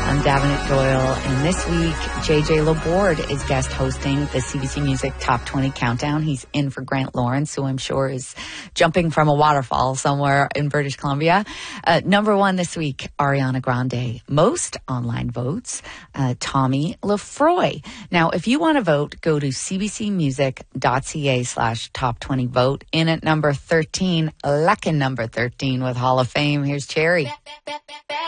I'm Davenant Doyle, and this week, JJ Laborde is guest hosting the CBC Music Top 20 Countdown. He's in for Grant Lawrence, who I'm sure is jumping from a waterfall somewhere in British Columbia. Number one this week, Ariana Grande. Most online votes, Tommy Lefroy. Now, if you want to vote, go to cbcmusic.ca/top20 vote. In at number 13, Luckin' number 13 with Hall of Fame. Here's Cherry.